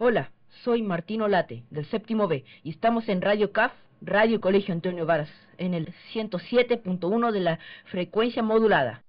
Hola, soy Martino Late, del séptimo B, y estamos en Radio CAF, Radio Colegio Antonio Varas, en el 107.1 de la frecuencia modulada.